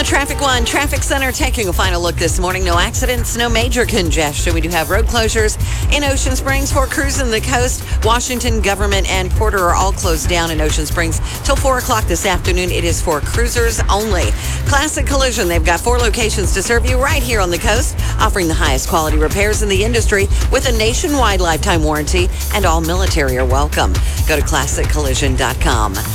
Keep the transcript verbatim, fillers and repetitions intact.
the Traffic One Traffic Center, taking a final look this morning. No accidents, no major congestion. We do have road closures in Ocean Springs for cruising the coast. Washington, Government, and Porter are all closed down in Ocean Springs till four o'clock this afternoon. It is for cruisers only. Classic Collision, they've got four locations to serve you right here on the coast, offering the highest quality repairs in the industry with a nationwide lifetime warranty, and all military are welcome. Go to classic collision dot com.